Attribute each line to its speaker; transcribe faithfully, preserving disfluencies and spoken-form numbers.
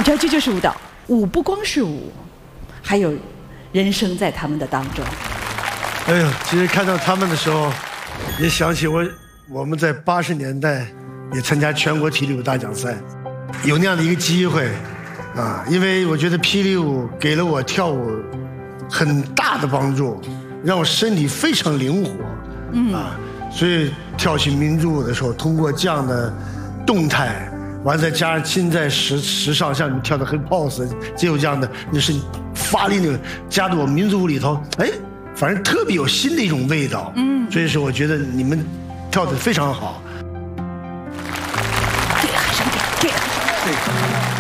Speaker 1: 知道这就是舞蹈，舞不光是舞，还有人生在他们的当中。
Speaker 2: 哎呦，其实看到他们的时候，也想起我我们在八十年代也参加全国体育舞大奖赛，有那样的一个机会啊，因为我觉得霹雳舞给了我跳舞很大的帮助，让我身体非常灵活，嗯啊，所以跳起民族舞的时候，通过这样的动态，完再加上现在时时尚，像你们跳的 hip hop， 只有这样的，那是发力那个加到我民族舞里头，哎，反正特别有新的一种味道，嗯，所以说我觉得你们跳得非常好。
Speaker 1: 这个还是这个，这个还是这个。